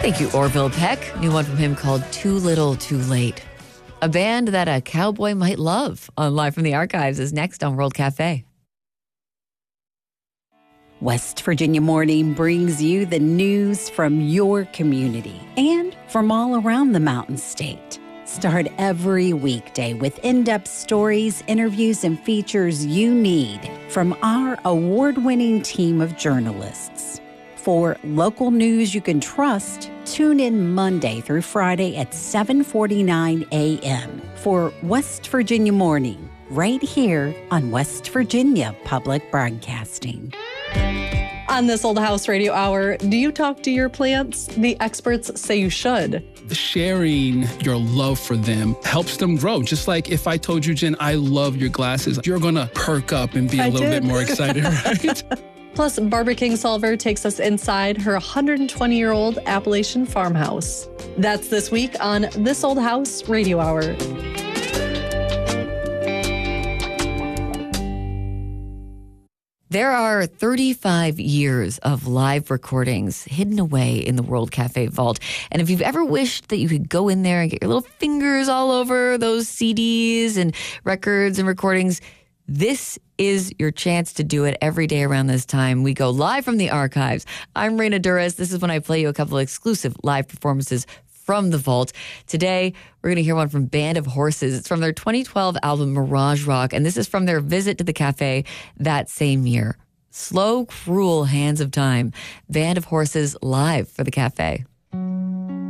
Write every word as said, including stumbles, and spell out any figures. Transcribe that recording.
Thank you, Orville Peck. New one from him called Too Little, Too Late. A band that a cowboy might love on Live from the Archives is next on World Cafe. West Virginia Morning brings you the news from your community and from all around the Mountain State. Start every weekday with in-depth stories, interviews, and features you need from our award-winning team of journalists. For local news you can trust, tune in Monday through Friday at seven forty-nine a.m. for West Virginia Morning, right here on West Virginia Public Broadcasting. On this Old House Radio Hour, do you talk to your plants? The experts say you should. Sharing your love for them helps them grow. Just like if I told you, Jen, I love your glasses, you're going to perk up and be a I little did. bit more excited, right? Plus, Barbara Kingsolver takes us inside her one hundred twenty-year-old Appalachian farmhouse. That's this week on This Old House Radio Hour. There are thirty-five years of live recordings hidden away in the World Cafe vault. And if you've ever wished that you could go in there and get your little fingers all over those C Ds and records and recordings, this is your chance to do it every day around this time. We go live from the archives. I'm Raina Duras. This is when I play you a couple of exclusive live performances from the vault. Today, we're going to hear one from Band of Horses. It's from their twenty twelve album, Mirage Rock, and this is from their visit to the cafe that same year. Slow, Cruel Hands of Time. Band of Horses live for the cafe.